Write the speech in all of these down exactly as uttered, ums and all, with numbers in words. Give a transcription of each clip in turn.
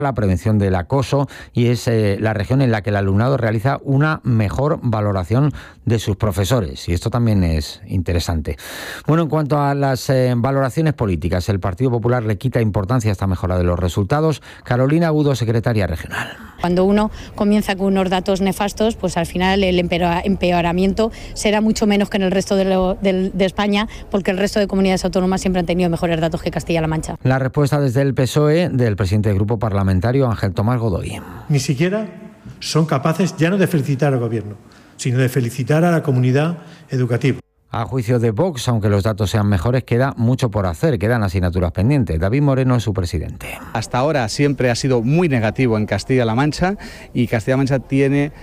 la prevención del acoso y es eh, la región en la que el alumnado realiza una mejor valoración de sus profesores, y esto también es interesante. Bueno, en cuanto a las eh, valoraciones políticas, el Partido Popular le quita importancia a esta mejora de los resultados. Carolina Agudo, secretaria regional. Cuando uno comienza con unos datos nefastos, pues al final el empeoramiento será mucho menos que en el resto de, lo, de, de España, porque el resto de comunidades autónomas siempre han tenido mejores datos que Castilla-La Mancha. La respuesta desde el P S O E del presidente del Grupo Parlamentario Ángel Tomás Godoy. Ni siquiera son capaces ya no de felicitar al gobierno, sino de felicitar a la comunidad educativa. A juicio de Vox, aunque los datos sean mejores, queda mucho por hacer, quedan asignaturas pendientes. David Moreno es su presidente. Hasta ahora siempre ha sido muy negativo en Castilla-La Mancha y Castilla-La Mancha tiene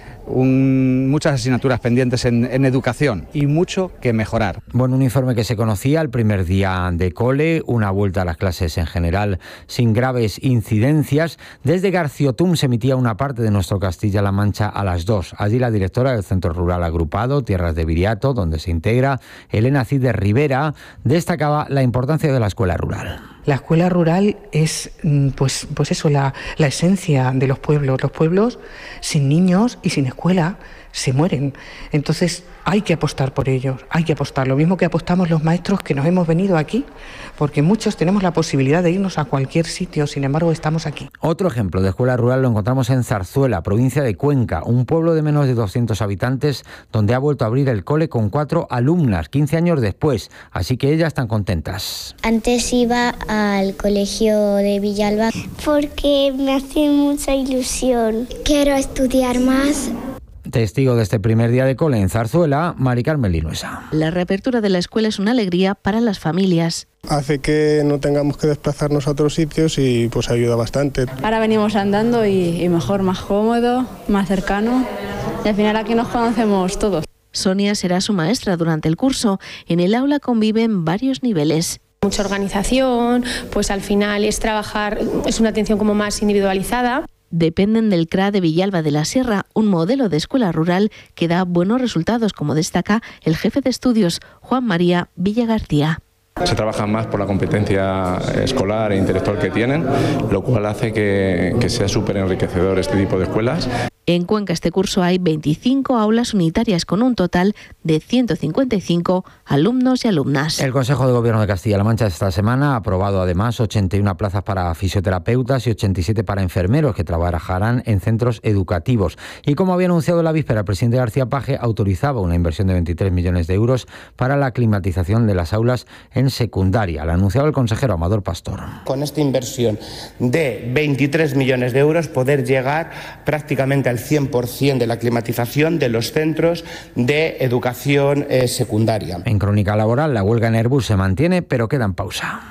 un, muchas asignaturas pendientes en, en educación y mucho que mejorar. Bueno, un informe que se conocía el primer día de cole, una vuelta a las clases en general sin graves incidencias. Desde Garciotum se emitía una parte de nuestro Castilla-La Mancha a las dos. Allí la directora del Centro Rural Agrupado, Tierras de Viriato, donde se integra, Elena Cid de Rivera, destacaba la importancia de la escuela rural. La escuela rural es, pues, pues eso, la, la esencia de los pueblos. Los pueblos sin niños y sin escuela se mueren. Entonces hay que apostar por ellos, hay que apostar. Lo mismo que apostamos los maestros que nos hemos venido aquí, porque muchos tenemos la posibilidad de irnos a cualquier sitio, sin embargo estamos aquí. Otro ejemplo de escuela rural lo encontramos en Zarzuela, provincia de Cuenca, un pueblo de menos de doscientos habitantes donde ha vuelto a abrir el cole con cuatro alumnas, quince años después, así que ellas están contentas. Antes iba al colegio de Villalba porque me hace mucha ilusión. Quiero estudiar más. Testigo de este primer día de cole en Zarzuela, Mari Carmen Linuesa. La reapertura de la escuela es una alegría para las familias. Hace que no tengamos que desplazarnos a otros sitios y pues ayuda bastante. Ahora venimos andando y, y mejor, más cómodo, más cercano, y al final aquí nos conocemos todos. Sonia será su maestra durante el curso. En el aula conviven varios niveles. Mucha organización, pues al final es trabajar, es una atención como más individualizada. Dependen del C R A de Villalba de la Sierra, un modelo de escuela rural que da buenos resultados, como destaca el jefe de estudios, Juan María Villagarcía. Se trabaja más por la competencia escolar e intelectual que tienen, lo cual hace que, que sea súper enriquecedor este tipo de escuelas. En Cuenca este curso hay veinticinco aulas unitarias con un total de ciento cincuenta y cinco alumnos y alumnas. El Consejo de Gobierno de Castilla-La Mancha esta semana ha aprobado además ochenta y una plazas para fisioterapeutas y ochenta y siete para enfermeros que trabajarán en centros educativos. Y como había anunciado la víspera, el presidente García Page autorizaba una inversión de veintitrés millones de euros para la climatización de las aulas en secundaria. Lo ha anunciado el consejero Amador Pastor. Con esta inversión de veintitrés millones de euros poder llegar prácticamente al cien por ciento de la climatización de los centros de educación eh, secundaria. En Crónica Laboral, la huelga en Airbus se mantiene, pero queda en pausa.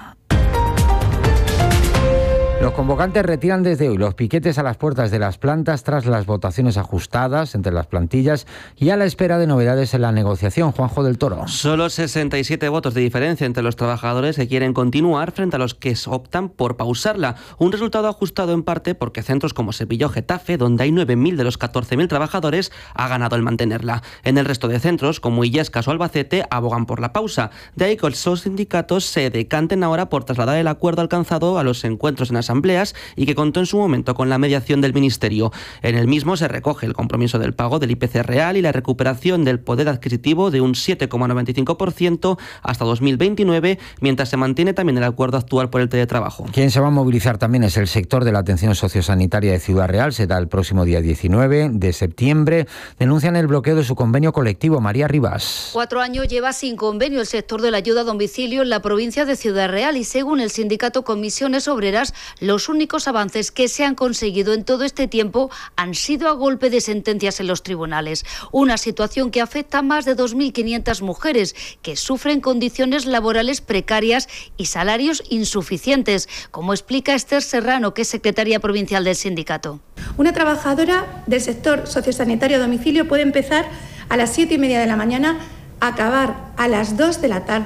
Los convocantes retiran desde hoy los piquetes a las puertas de las plantas tras las votaciones ajustadas entre las plantillas y a la espera de novedades en la negociación. Juanjo del Toro. Solo sesenta y siete votos de diferencia entre los trabajadores que quieren continuar frente a los que optan por pausarla. Un resultado ajustado en parte porque centros como Sevilla o Getafe, donde hay nueve mil de los catorce mil trabajadores, ha ganado el mantenerla. En el resto de centros, como Illescas o Albacete, abogan por la pausa. De ahí que los sindicatos se decanten ahora por trasladar el acuerdo alcanzado a los encuentros en asambleas y que contó en su momento con la mediación del Ministerio. En el mismo se recoge el compromiso del pago del I P C real y la recuperación del poder adquisitivo de un siete coma noventa y cinco por ciento hasta dos mil veintinueve, mientras se mantiene también el acuerdo actual por el teletrabajo. Quien se va a movilizar también es el sector de la atención sociosanitaria de Ciudad Real. Será el próximo día diecinueve de septiembre. Denuncian el bloqueo de su convenio colectivo. María Rivas. Cuatro años lleva sin convenio el sector de la ayuda a domicilio en la provincia de Ciudad Real y según el sindicato Comisiones Obreras, los únicos avances que se han conseguido en todo este tiempo han sido a golpe de sentencias en los tribunales. Una situación que afecta a más de dos mil quinientas mujeres que sufren condiciones laborales precarias y salarios insuficientes, como explica Esther Serrano, que es secretaria provincial del sindicato. Una trabajadora del sector sociosanitario a domicilio puede empezar a las siete y media de la mañana, acabar a las dos de la tarde,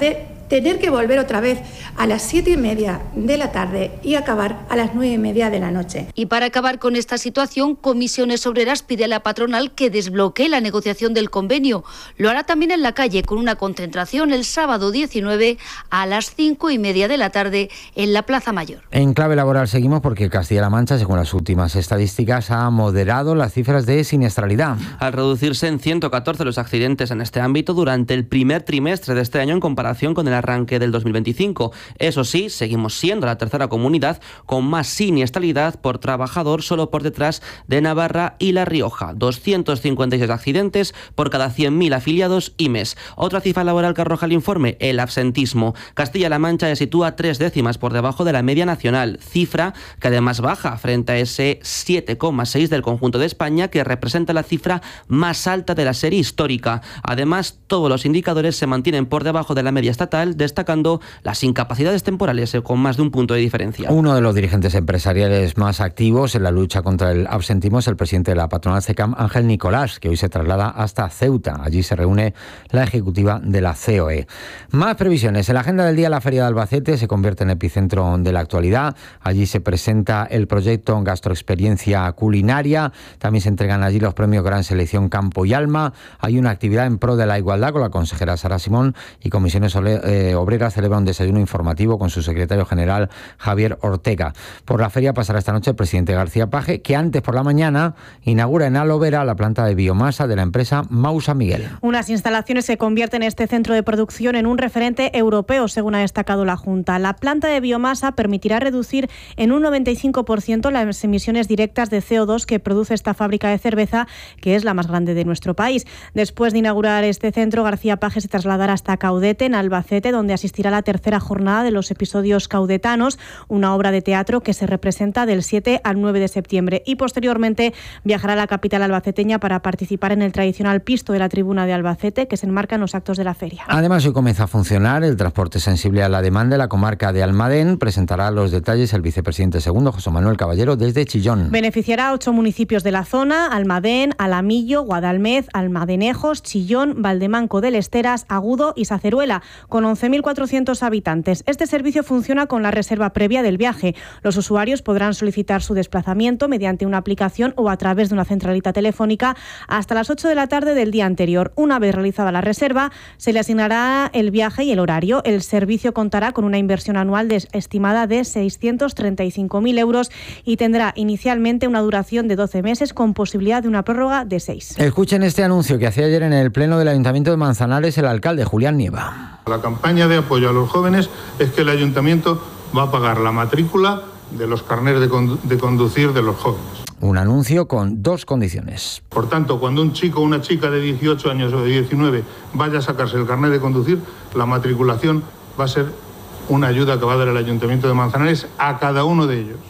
tener que volver otra vez a las siete y media de la tarde y acabar a las nueve y media de la noche. Y para acabar con esta situación, Comisiones Obreras pide a la patronal que desbloquee la negociación del convenio. Lo hará también en la calle con una concentración el sábado diecinueve a las cinco y media de la tarde en la Plaza Mayor. En clave laboral seguimos porque Castilla-La Mancha, según las últimas estadísticas, ha moderado las cifras de siniestralidad. Al reducirse en ciento catorce los accidentes en este ámbito durante el primer trimestre de este año en comparación con el arranque del dos mil veinticinco. Eso sí, seguimos siendo la tercera comunidad con más siniestralidad por trabajador, solo por detrás de Navarra y La Rioja. doscientos cincuenta y seis accidentes por cada cien mil afiliados y mes. Otra cifra laboral que arroja el informe, el absentismo. Castilla-La Mancha se sitúa tres décimas por debajo de la media nacional, cifra que además baja frente a ese siete coma seis del conjunto de España, que representa la cifra más alta de la serie histórica. Además, todos los indicadores se mantienen por debajo de la media estatal, destacando las incapacidades temporales con más de un punto de diferencia. Uno de los dirigentes empresariales más activos en la lucha contra el absentismo es el presidente de la patronal CECAM, Ángel Nicolás, que hoy se traslada hasta Ceuta. Allí se reúne la ejecutiva de la C O E. Más previsiones. En la agenda del día, la Feria de Albacete se convierte en epicentro de la actualidad. Allí se presenta el proyecto Gastroexperiencia Culinaria. También se entregan allí los premios Gran Selección Campo y Alma. Hay una actividad en pro de la igualdad con la consejera Sara Simón, y Comisiones Obreras celebra un desayuno informativo con su secretario general Javier Ortega. Por la feria pasará esta noche el presidente García Paje, que antes por la mañana inaugura en Alovera la planta de biomasa de la empresa Mau San Miguel. Unas instalaciones que convierten este centro de producción en un referente europeo, según ha destacado la Junta. La planta de biomasa permitirá reducir en un noventa y cinco por ciento las emisiones directas de C O dos que produce esta fábrica de cerveza, que es la más grande de nuestro país. Después de inaugurar este centro, García Paje se trasladará hasta Caudete, en Albacete, donde asistirá a la tercera jornada de los episodios caudetanos, una obra de teatro que se representa del siete al nueve de septiembre, y posteriormente viajará a la capital albaceteña para participar en el tradicional pisto de la tribuna de Albacete, que se enmarca en los actos de la feria. Además, hoy comienza a funcionar el transporte sensible a la demanda de la comarca de Almadén. Presentará los detalles el vicepresidente segundo, José Manuel Caballero, desde Chillón. Beneficiará a ocho municipios de la zona: Almadén, Alamillo, Guadalmez, Almadenejos, Chillón, Valdemanco del Esteras, Agudo y Saceruela, con once mil cuatrocientos habitantes. Este servicio funciona con la reserva previa del viaje. Los usuarios podrán solicitar su desplazamiento mediante una aplicación o a través de una centralita telefónica hasta las ocho de la tarde del día anterior. Una vez realizada la reserva, se le asignará el viaje y el horario. El servicio contará con una inversión anual de, estimada de seiscientos treinta y cinco mil euros y tendrá inicialmente una duración de doce meses con posibilidad de una prórroga de seis. Escuchen este anuncio que hacía ayer en el Pleno del Ayuntamiento de Manzanares el alcalde Julián Nieva. La campaña de apoyo a los jóvenes es que el Ayuntamiento va a pagar la matrícula de los carnés de, condu- de conducir de los jóvenes. Un anuncio con dos condiciones. Por tanto, cuando un chico o una chica de dieciocho años o de diecinueve vaya a sacarse el carnet de conducir, la matriculación va a ser una ayuda que va a dar el Ayuntamiento de Manzanares a cada uno de ellos.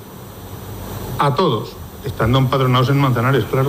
A todos, estando empadronados en Manzanares, claro.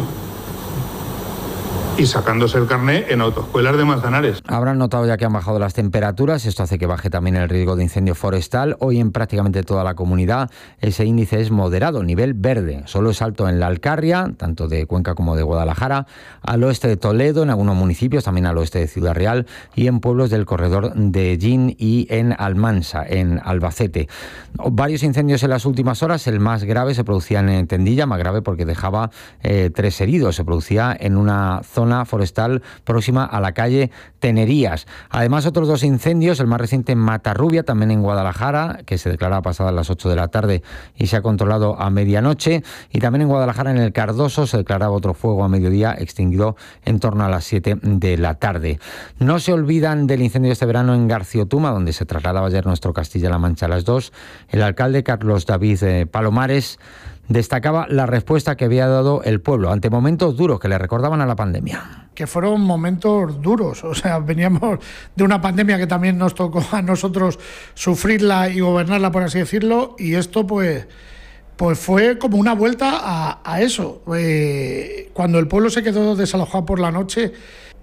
Y sacándose el carné en autoescuelas de Manzanares. Habrán notado ya que han bajado las temperaturas, esto hace que baje también el riesgo de incendio forestal. Hoy en prácticamente toda la comunidad ese índice es moderado, nivel verde. Solo es alto en la Alcarria, tanto de Cuenca como de Guadalajara, al oeste de Toledo, en algunos municipios, también al oeste de Ciudad Real y en pueblos del corredor de Gin y en Almansa, en Albacete. Varios incendios en las últimas horas, el más grave se producía en Tendilla, más grave porque dejaba eh, tres heridos, se producía en una zona forestal próxima a la calle Tenerías. Además, otros dos incendios, el más reciente en Matarrubia, también en Guadalajara, que se declaraba pasadas las ocho de la tarde y se ha controlado a medianoche, y también en Guadalajara, en el Cardoso, se declaraba otro fuego a mediodía, extinguido en torno a las siete de la tarde. No se olvidan del incendio este verano en Garciotuma, donde se trasladaba ayer nuestro Castilla-La Mancha a las dos. El alcalde Carlos David eh, Palomares destacaba la respuesta que había dado el pueblo ante momentos duros que le recordaban a la pandemia. Que fueron momentos duros, o sea, veníamos de una pandemia que también nos tocó a nosotros sufrirla y gobernarla, por así decirlo, y esto pues, pues fue como una vuelta a, a eso. Eh, cuando el pueblo se quedó desalojado por la noche,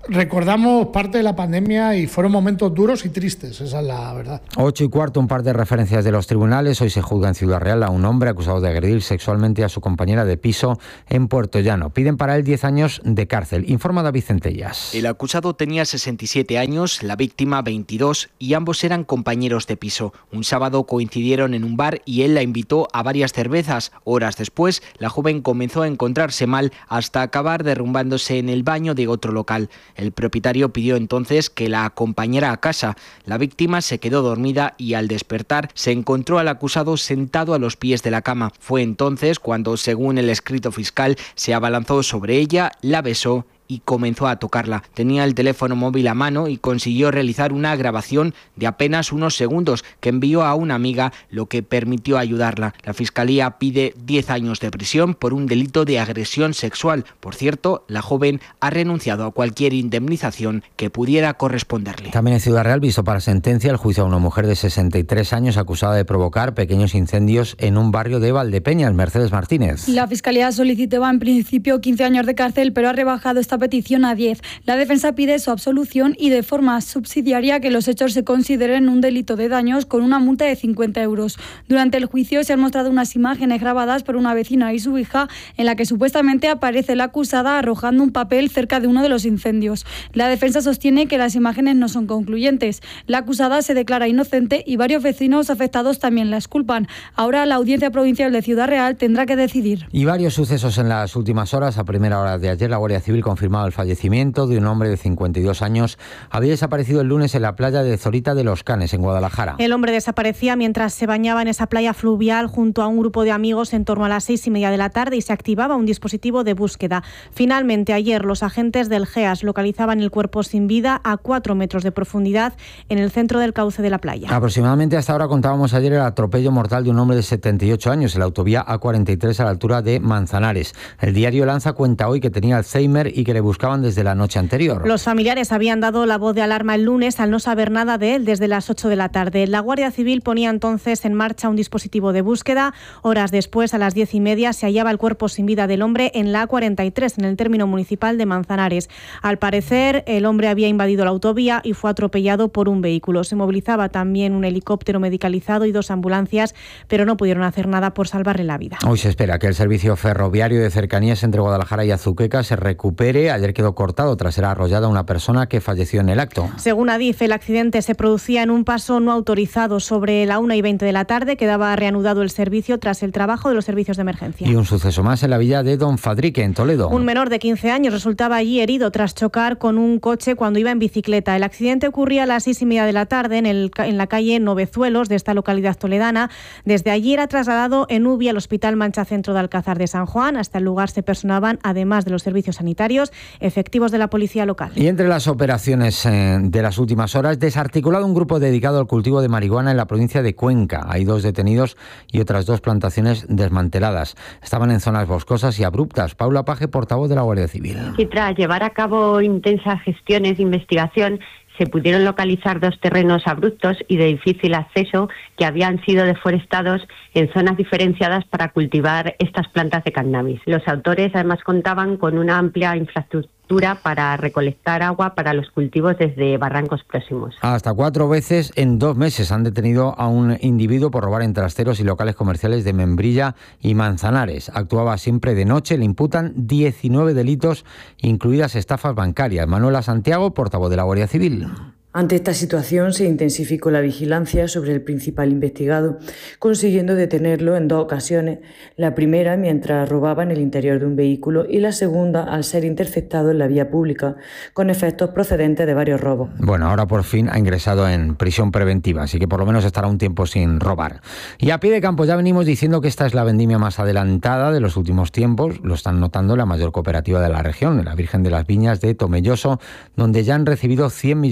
recordamos parte de la pandemia y fueron momentos duros y tristes, esa es la verdad. Ocho y cuarto, un par de referencias de los tribunales. Hoy se juzga en Ciudad Real a un hombre acusado de agredir sexualmente a su compañera de piso en Puerto Llano. Piden para él diez años de cárcel. Informa David Centellas. El acusado tenía sesenta y siete años, la víctima veintidós y ambos eran compañeros de piso. Un sábado coincidieron en un bar y él la invitó a varias cervezas. Horas después, la joven comenzó a encontrarse mal hasta acabar derrumbándose en el baño de otro local. El propietario pidió entonces que la acompañara a casa. La víctima se quedó dormida y al despertar se encontró al acusado sentado a los pies de la cama. Fue entonces cuando, según el escrito fiscal, se abalanzó sobre ella, la besó y comenzó a tocarla. Tenía el teléfono móvil a mano y consiguió realizar una grabación de apenas unos segundos que envió a una amiga, lo que permitió ayudarla. La Fiscalía pide diez años de prisión por un delito de agresión sexual. Por cierto, la joven ha renunciado a cualquier indemnización que pudiera corresponderle. También en Ciudad Real, visto para sentencia el juicio a una mujer de sesenta y tres años acusada de provocar pequeños incendios en un barrio de Valdepeñas. Mercedes Martínez. La Fiscalía solicitaba en principio quince años de cárcel, pero ha rebajado esta petición a diez. La defensa pide su absolución y de forma subsidiaria que los hechos se consideren un delito de daños con una multa de cincuenta euros. Durante el juicio se han mostrado unas imágenes grabadas por una vecina y su hija en la que supuestamente aparece la acusada arrojando un papel cerca de uno de los incendios. La defensa sostiene que las imágenes no son concluyentes. La acusada se declara inocente y varios vecinos afectados también la exculpan. Ahora la Audiencia Provincial de Ciudad Real tendrá que decidir. Y varios sucesos en las últimas horas. A primera hora de ayer, la Guardia Civil confirmado el fallecimiento de un hombre de cincuenta y dos años. Había desaparecido el lunes en la playa de Zorita de los Canes, en Guadalajara. El hombre desaparecía mientras se bañaba en esa playa fluvial junto a un grupo de amigos en torno a las seis y media de la tarde y se activaba un dispositivo de búsqueda. Finalmente, ayer, los agentes del G E A S localizaban el cuerpo sin vida a cuatro metros de profundidad en el centro del cauce de la playa. Aproximadamente hasta ahora contábamos ayer el atropello mortal de un hombre de setenta y ocho años en la autovía A cuarenta y tres a la altura de Manzanares. El diario Lanza cuenta hoy que tenía Alzheimer y que le buscaban desde la noche anterior. Los familiares habían dado la voz de alarma el lunes al no saber nada de él desde las ocho de la tarde. La Guardia Civil ponía entonces en marcha un dispositivo de búsqueda. Horas después, a las diez y media, se hallaba el cuerpo sin vida del hombre en la A cuarenta y tres, en el término municipal de Manzanares. Al parecer, el hombre había invadido la autovía y fue atropellado por un vehículo. Se movilizaba también un helicóptero medicalizado y dos ambulancias, pero no pudieron hacer nada por salvarle la vida. Hoy se espera que el servicio ferroviario de cercanías entre Guadalajara y Azuqueca se recupere. Ayer quedó cortado tras ser arrollada una persona que falleció en el acto. Según Adif, el accidente se producía en un paso no autorizado. Sobre la una y veinte de la tarde quedaba reanudado el servicio tras el trabajo de los servicios de emergencia. Y un suceso más en la villa de Don Fadrique, en Toledo. Un menor de quince años resultaba allí herido tras chocar con un coche cuando iba en bicicleta. El accidente ocurría a las seis y media de la tarde en, el, en la calle Novezuelos de esta localidad toledana. Desde allí era trasladado en U B I al Hospital Mancha Centro de Alcázar de San Juan. Hasta el lugar se personaban, además de los servicios sanitarios, efectivos de la policía local. Y entre las operaciones eh, de las últimas horas, desarticulado un grupo dedicado al cultivo de marihuana en la provincia de Cuenca. Hay dos detenidos y otras dos plantaciones desmanteladas. Estaban en zonas boscosas y abruptas. Paula Paje, portavoz de la Guardia Civil. Y tras llevar a cabo intensas gestiones de investigación, se pudieron localizar dos terrenos abruptos y de difícil acceso que habían sido deforestados en zonas diferenciadas para cultivar estas plantas de cannabis. Los autores además contaban con una amplia infraestructura para recolectar agua para los cultivos desde barrancos próximos. Hasta cuatro veces en dos meses han detenido a un individuo por robar en trasteros y locales comerciales de Membrilla y Manzanares. Actuaba siempre de noche, le imputan diecinueve delitos, incluidas estafas bancarias. Manuela Santiago, portavoz de la Guardia Civil. Ante esta situación se intensificó la vigilancia sobre el principal investigado, consiguiendo detenerlo en dos ocasiones, la primera mientras robaba en el interior de un vehículo y la segunda al ser interceptado en la vía pública, con efectos procedentes de varios robos. Bueno, ahora por fin ha ingresado en prisión preventiva, así que por lo menos estará un tiempo sin robar. Y a pie de campo ya venimos diciendo que esta es la vendimia más adelantada de los últimos tiempos, lo están notando la mayor cooperativa de la región, la Virgen de las Viñas de Tomelloso, donde ya han recibido cien millones de kilos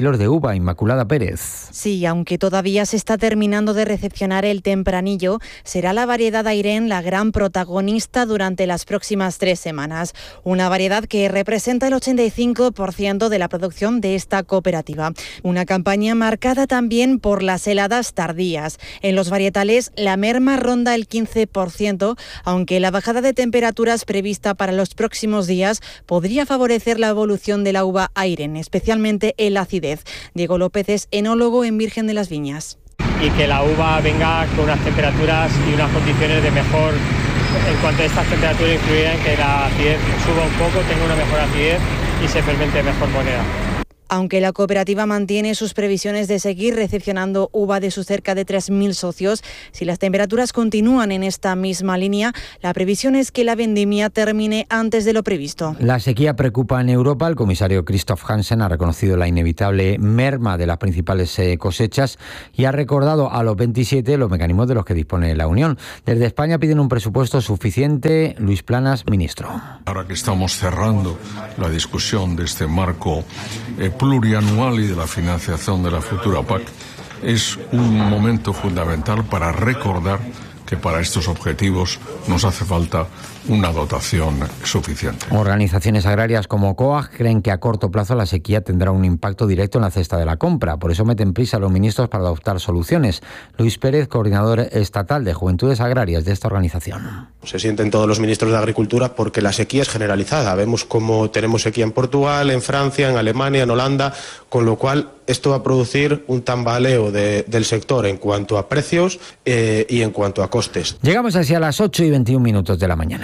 modelos de uva. Inmaculada Pérez. Sí, aunque todavía se está terminando de recepcionar el tempranillo, será la variedad Airén la gran protagonista durante las próximas tres semanas. Una variedad que representa el ochenta y cinco por ciento de la producción de esta cooperativa. Una campaña marcada también por las heladas tardías. En los varietales, la merma ronda el quince por ciento, aunque la bajada de temperaturas prevista para los próximos días podría favorecer la evolución de la uva Airén, especialmente en la acidez. Diego López es enólogo en Virgen de las Viñas. Y que la uva venga con unas temperaturas y unas condiciones de mejor, en cuanto a estas temperaturas influirán en que la acidez suba un poco, tenga una mejor acidez y se fermente de mejor manera. Aunque la cooperativa mantiene sus previsiones de seguir recepcionando uva de sus cerca de tres mil socios, si las temperaturas continúan en esta misma línea, la previsión es que la vendimia termine antes de lo previsto. La sequía preocupa en Europa. El comisario Christoph Hansen ha reconocido la inevitable merma de las principales cosechas y ha recordado a los veintisiete los mecanismos de los que dispone la Unión. Desde España piden un presupuesto suficiente. Luis Planas, ministro. Ahora que estamos cerrando la discusión de este marco eh, plurianual y de la financiación de la futura P A C, es un momento fundamental para recordar que para estos objetivos nos hace falta una dotación suficiente. Organizaciones agrarias como COAG creen que a corto plazo la sequía tendrá un impacto directo en la cesta de la compra. Por eso meten prisa a los ministros para adoptar soluciones. Luis Pérez, coordinador estatal de Juventudes Agrarias de esta organización. Se sienten todos los ministros de Agricultura porque la sequía es generalizada. Vemos cómo tenemos sequía en Portugal, en Francia, en Alemania, en Holanda, con lo cual esto va a producir un tambaleo de, del sector en cuanto a precios eh, y en cuanto a costes. Llegamos así a las ocho y veintiún minutos de la mañana.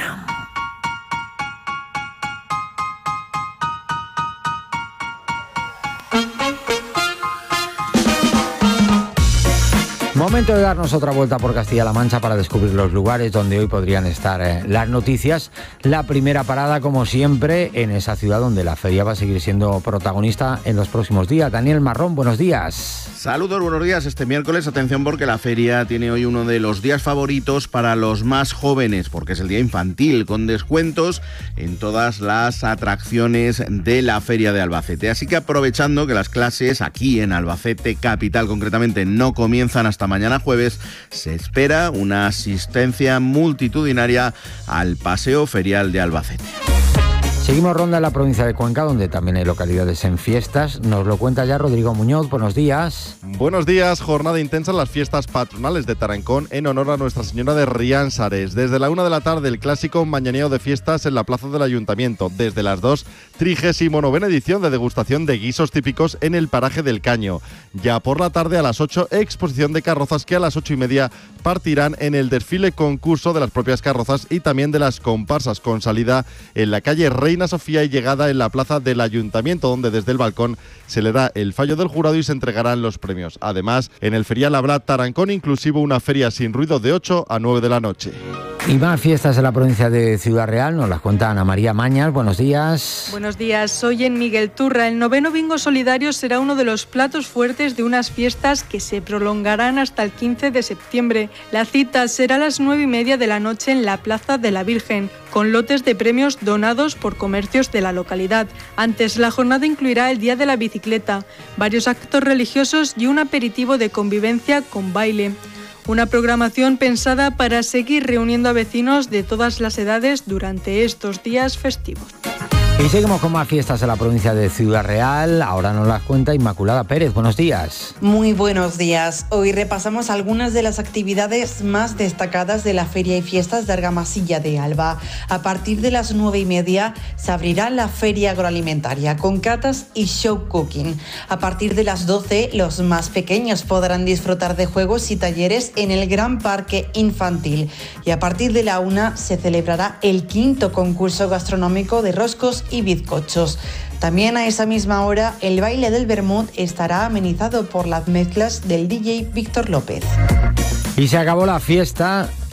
Momento de darnos otra vuelta por Castilla-La Mancha para descubrir los lugares donde hoy podrían estar eh, las noticias. La primera parada, como siempre, en esa ciudad donde la feria va a seguir siendo protagonista en los próximos días. Daniel Marrón, buenos días. Saludos, buenos días. Este miércoles, atención porque la feria tiene hoy uno de los días favoritos para los más jóvenes, porque es el día infantil, con descuentos en todas las atracciones de la feria de Albacete. Así que aprovechando que las clases aquí en Albacete capital concretamente no comienzan hasta mañana jueves, se espera una asistencia multitudinaria al paseo ferial de Albacete. Seguimos ronda en la provincia de Cuenca, donde también hay localidades en fiestas. Nos lo cuenta ya Rodrigo Muñoz. Buenos días. Buenos días. Jornada intensa en las fiestas patronales de Tarancón en honor a Nuestra Señora de Riánsares. Desde la una de la tarde, el clásico mañaneo de fiestas en la plaza del Ayuntamiento. Desde las dos, trigésimo novena edición de degustación de guisos típicos en el paraje del Caño. Ya por la tarde, a las ocho, exposición de carrozas que a las ocho y media partirán en el desfile concurso de las propias carrozas y también de las comparsas, con salida en la calle Reina Sofía y llegada en la plaza del Ayuntamiento, donde desde el balcón se le da el fallo del jurado y se entregarán los premios. Además, en el ferial habrá Tarancón inclusivo, una feria sin ruido de ocho a nueve de la noche. Y más fiestas en la provincia de Ciudad Real, nos las cuenta Ana María Mañas. Buenos días. Buenos días. Hoy en Miguel Turra, el noveno bingo solidario será uno de los platos fuertes de unas fiestas que se prolongarán hasta el quince de septiembre. La cita será a las nueve y media de la noche en la Plaza de la Virgen, con lotes de premios donados por comercios de la localidad. Antes, la jornada incluirá el Día de la Bicicleta, varios actos religiosos y un aperitivo de convivencia con baile. Una programación pensada para seguir reuniendo a vecinos de todas las edades durante estos días festivos. Y seguimos con más fiestas en la provincia de Ciudad Real. Ahora nos las cuenta Inmaculada Pérez. Buenos días. Muy buenos días. Hoy repasamos algunas de las actividades más destacadas de la Feria y Fiestas de Argamasilla de Alba. A partir de las nueve y media se abrirá la Feria Agroalimentaria con catas y show cooking. A partir de las doce, los más pequeños podrán disfrutar de juegos y talleres en el Gran Parque Infantil. Y a partir de la una se celebrará el quinto concurso gastronómico de roscos y bizcochos. También a esa misma hora el baile del Bermud estará amenizado por las mezclas del D J Víctor López. Y se acabó la fiesta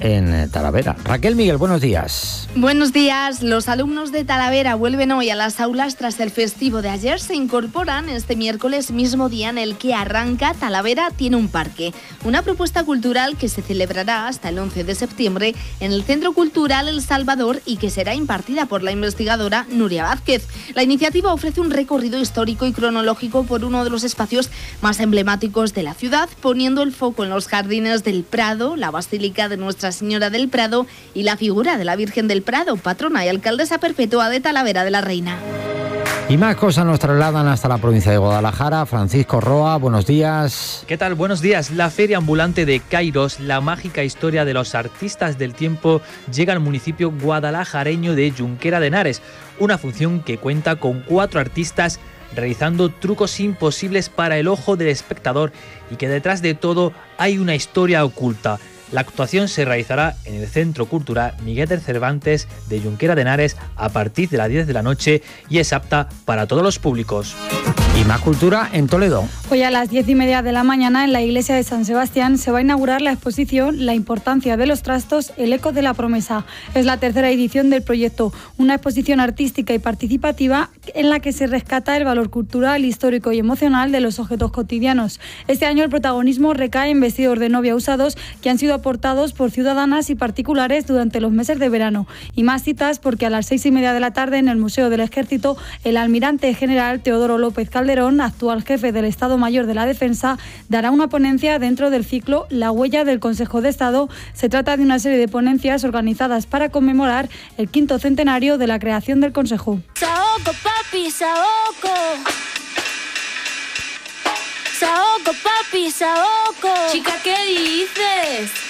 en Talavera. Raquel Miguel, buenos días. Buenos días. Los alumnos de Talavera vuelven hoy a las aulas tras el festivo de ayer. Se incorporan este miércoles, mismo día en el que arranca Talavera tiene un parque. Una propuesta cultural que se celebrará hasta el once de septiembre en el Centro Cultural El Salvador y que será impartida por la investigadora Nuria Vázquez. La iniciativa ofrece un recorrido histórico y cronológico por uno de los espacios más emblemáticos de la ciudad, poniendo el foco en los jardines del Prado, la Basílica de Nuestra Señora del Prado y la figura de la Virgen del Prado, patrona y alcaldesa perpetua de Talavera de la Reina. Y más cosas nos trasladan hasta la provincia de Guadalajara. Francisco Roa, buenos días. ¿Qué tal? Buenos días. La Feria Ambulante de Kairos, la mágica historia de los artistas del tiempo, llega al municipio guadalajareño de Junquera de Henares. Una función que cuenta con cuatro artistas realizando trucos imposibles para el ojo del espectador y que detrás de todo hay una historia oculta. La actuación se realizará en el Centro Cultural Miguel de Cervantes de Junquera de Henares a partir de las diez de la noche y es apta para todos los públicos. Y más cultura en Toledo. Hoy a las diez y media de la mañana en la iglesia de San Sebastián se va a inaugurar la exposición La importancia de los trastos, el eco de la promesa. Es la tercera edición del proyecto, una exposición artística y participativa en la que se rescata el valor cultural, histórico y emocional de los objetos cotidianos. Este año el protagonismo recae en vestidos de novia usados que han sido aportados por ciudadanas y particulares durante los meses de verano. Y más citas porque a las seis y media de la tarde en el Museo del Ejército el almirante general Teodoro López Calderón, actual jefe del Estado Mayor de la Defensa, dará una ponencia dentro del ciclo La huella del Consejo de Estado. Se trata de una serie de ponencias organizadas para conmemorar el quinto centenario de la creación del Consejo. Saoco, papi, saoco. Saoco, papi, saoco. Chica, ¿qué dices?